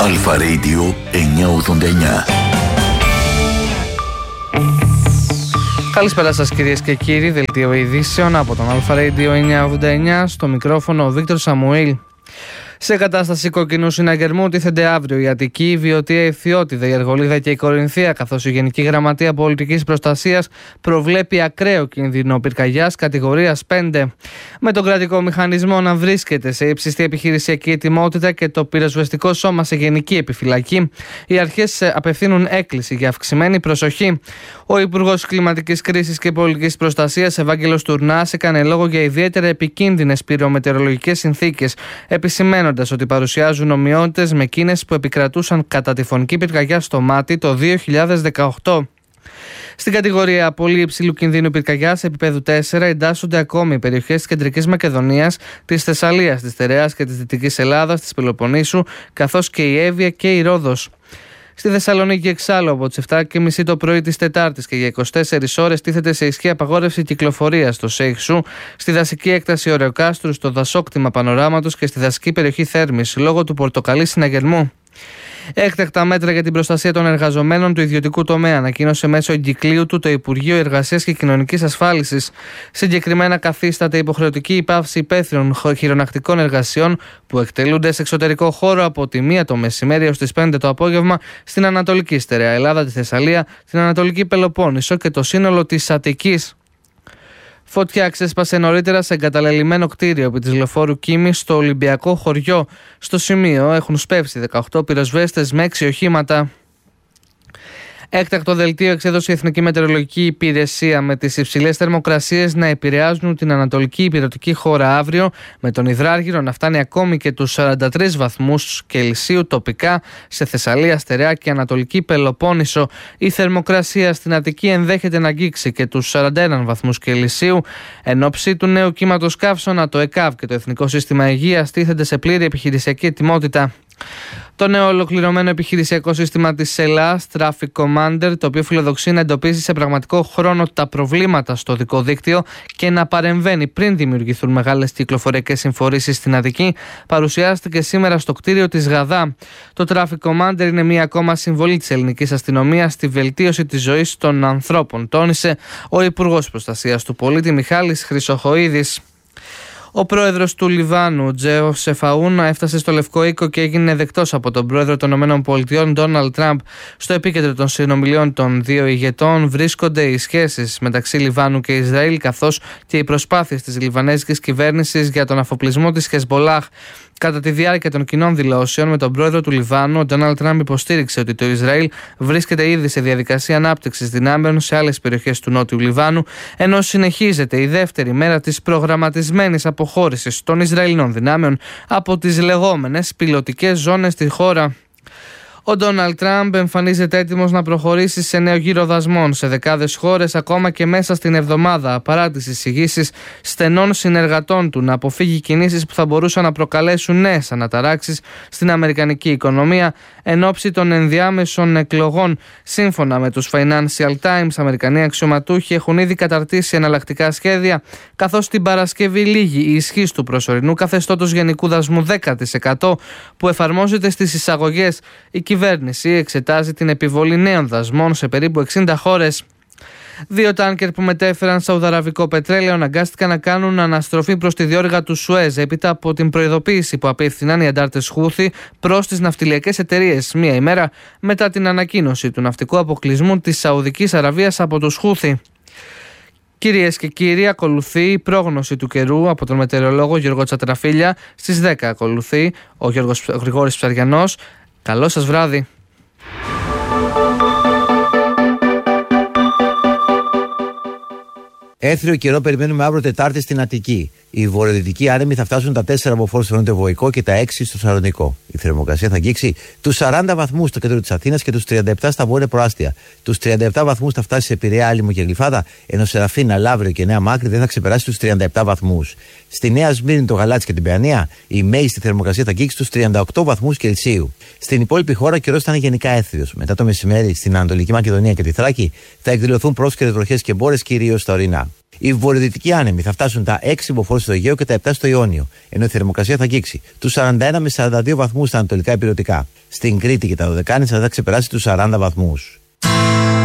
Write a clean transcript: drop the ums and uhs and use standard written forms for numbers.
Αλφα Radio 989. Καλησπέρα σας κυρίες και κύριοι, δελτίο ειδήσεων από τον Αλφα Radio 989, στο μικρόφωνο ο Βίκτορ Σαμουήλ. Σε κατάσταση κοκκινού συναγερμού τίθενται αύριο η Αττική, η Βιωτία, η Φθιώτιδα, η Αργολίδα και η Κορινθία, καθώς η Γενική Γραμματεία Πολιτικής Προστασίας προβλέπει ακραίο κίνδυνο πυρκαγιάς κατηγορίας 5. Με τον κρατικό μηχανισμό να βρίσκεται σε ύψιστη επιχειρησιακή ετοιμότητα και το πυροσβεστικό σώμα σε γενική επιφυλακή, οι αρχές απευθύνουν έκκληση για αυξημένη προσοχή. Ο Υπουργός Κλιματικής Κρίσης και Πολιτικής Προστασίας, Ευάγγελος Τουρνάς, έκανε λόγο για ιδιαίτερα επικίνδυνες πυρομετεωρολογικές συνθήκες, επισημαίνοντας ότι παρουσιάζουν ομοιότητες με εκείνες που επικρατούσαν κατά τη φωνική πυρκαγιά στο Μάτι το 2018. Στην κατηγορία πολύ υψηλού κινδύνου πυρκαγιάς επίπεδου 4 εντάσσονται ακόμη οι περιοχές της Κεντρικής Μακεδονίας, της Θεσσαλίας, της Τεραιάς και της Δυτικής Ελλάδας, της Πελοποννήσου, καθώς και η Εύβοια και η Ρόδος. Στη Θεσσαλονίκη, εξάλλου, από τις 7:30 το πρωί της Τετάρτης και για 24 ώρες τίθεται σε ισχύ απαγόρευση κυκλοφορίας στο Σέιχσου, στη δασική έκταση Ωρεοκάστρου, στο δασόκτημα Πανοράματος και στη δασική περιοχή Θέρμης, λόγω του πορτοκαλί συναγερμού. Έκτακτα μέτρα για την προστασία των εργαζομένων του ιδιωτικού τομέα ανακοίνωσε μέσω εγκυκλίου του το Υπουργείο Εργασίας και Κοινωνικής Ασφάλισης. Συγκεκριμένα, καθίσταται υποχρεωτική η πάυση υπαίθριων χειρονακτικών εργασιών που εκτελούνται σε εξωτερικό χώρο από τη 1 το μεσημέρι έως τις 5 το απόγευμα στην Ανατολική Στερεά Ελλάδα, τη Θεσσαλία, την Ανατολική Πελοπόννησο και το σύνολο της Αττικής. Φωτιά ξέσπασε νωρίτερα σε εγκαταλελειμμένο κτίριο επί της λεωφόρου Κίμης στο Ολυμπιακό χωριό. Στο σημείο έχουν σπεύσει 18 πυροσβέστες με 6 οχήματα. Έκτακτο δελτίο εξέδωσε η Εθνική Μετεωρολογική Υπηρεσία, με τις υψηλές θερμοκρασίες να επηρεάζουν την ανατολική υπηρετική χώρα αύριο, με τον υδράργυρο να φτάνει ακόμη και τους 43 βαθμούς Κελσίου τοπικά σε Θεσσαλία, Στερεά και Ανατολική Πελοπόννησο. Η θερμοκρασία στην Αττική ενδέχεται να αγγίξει και τους 41 βαθμούς Κελσίου. Εν ώψη του νέου κύματος καύσωνα, το ΕΚΑΒ και το Εθνικό Σύστημα Υγείας τίθενται σε πλήρη επιχειρησιακή ετοιμότητα. Το νέο ολοκληρωμένο επιχειρησιακό σύστημα της ΕΛΑΣ, Traffic Commander, το οποίο φιλοδοξεί να εντοπίζει σε πραγματικό χρόνο τα προβλήματα στο οδικό δίκτυο και να παρεμβαίνει πριν δημιουργηθούν μεγάλες κυκλοφοριακές συμφορήσεις στην Αττική, παρουσιάστηκε σήμερα στο κτίριο της ΓΑΔΑ. Το Traffic Commander είναι μία ακόμα συμβολή της ελληνικής αστυνομίας στη βελτίωση της ζωής των ανθρώπων, τόνισε ο Υπουργός Προστασίας του Πολίτη Μιχάλης Χρυσοχοΐδης. Ο πρόεδρος του Λιβάνου, Τζέο Σεφαούν, έφτασε στο Λευκό Οίκο και έγινε δεκτός από τον πρόεδρο των ΗΠΑ, Ντόναλντ Τραμπ. Στο επίκεντρο των συνομιλιών των δύο ηγετών βρίσκονται οι σχέσεις μεταξύ Λιβάνου και Ισραήλ, καθώς και οι προσπάθειες της λιβανέζικης κυβέρνησης για τον αφοπλισμό της Χεσμπολάχ. Κατά τη διάρκεια των κοινών δηλώσεων με τον πρόεδρο του Λιβάνου, ο Ντόναλντ Τραμπ υποστήριξε ότι το Ισραήλ βρίσκεται ήδη σε διαδικασία ανάπτυξης δυνάμεων σε άλλες περιοχές του Νότιου Λιβάνου, ενώ συνεχίζεται η δεύτερη μέρα της προγραμματισμένης αποχώρησης των Ισραηλινών δυνάμεων από τις λεγόμενες πιλωτικές ζώνες στη χώρα. Ο Ντόναλντ Τραμπ εμφανίζεται έτοιμος να προχωρήσει σε νέο γύρο δασμών σε δεκάδες χώρες ακόμα και μέσα στην εβδομάδα, παρά τις εισηγήσεις στενών συνεργατών του να αποφύγει κινήσεις που θα μπορούσαν να προκαλέσουν νέες αναταράξεις στην αμερικανική οικονομία εν ώψη των ενδιάμεσων εκλογών. Σύμφωνα με τους Financial Times, Αμερικανοί αξιωματούχοι έχουν ήδη καταρτήσει εναλλακτικά σχέδια, καθώς την Παρασκευή λήγει η ισχύς του προσωρινού καθεστώτος γενικού δασμού 10% που εφαρμόζεται στις εισαγωγές. Η κυβέρνηση εξετάζει την επιβολή νέων δασμών σε περίπου 60 χώρες. 2 τάνκερ που μετέφεραν σαουδαραβικό πετρέλαιο αναγκάστηκαν να κάνουν αναστροφή προς τη διόρυγα του Σουέζ έπειτα από την προειδοποίηση που απίφθηναν οι αντάρτες Χούθι προς τις ναυτιλιακές εταιρείες, μία ημέρα μετά την ανακοίνωση του ναυτικού αποκλεισμού της Σαουδικής Αραβίας από τους Χούθι. Κυρίες και κύριοι, ακολουθεί η πρόγνωση του καιρού από τον μετεωρολόγο Γιώργο Τσατραφίλια. Στις 10 ακολουθεί ο Γρηγόρης Ψαριανός. Καλό σας βράδυ. Έθριο καιρό περιμένουμε αύριο Τετάρτη στην Αττική. Οι βορειοδυτικοί άνεμοι θα φτάσουν τα 4 μποφόρ στο νότιο Βοϊκό και τα 6 στο Σαλονικό. Η θερμοκρασία θα αγγίξει τους 40 βαθμούς στο κέντρο της Αθήνας και τους 37 στα βόρεια προάστια. Τους 37 βαθμούς θα φτάσει σε Πειραιά, Άλυμο και Γλυφάδα, ενώ Σεραφίνα, Λαύριο και Νέα Μάκρη δεν θα ξεπεράσει τους 37 βαθμούς. Στη Νέα Σμύρνη, το Γαλάτσι και την Παιανία, η μέγιστη θερμοκρασία θα αγγίξει τους 38 βαθμούς Κελσίου. Στην υπόλοιπη χώρα ο καιρός θα είναι γενικά έθριος. Μετά το μεσημέρι στην Ανατολική Μακεδονία και τη Θράκη θα εκδηλωθούν πρόσκαιρες βροχές και μπόρες, κυρίως στα ορεινά. Οι βορειοδυτικοί άνεμοι θα φτάσουν τα 6 υποφόρους στο Αιγαίο και τα 7 στο Ιόνιο, ενώ η θερμοκρασία θα αγγίξει τους 41 με 42 βαθμούς στα ανατολικά ηπειρωτικά. Στην Κρήτη και τα Δωδεκάνησα θα ξεπεράσει τους 40 βαθμούς.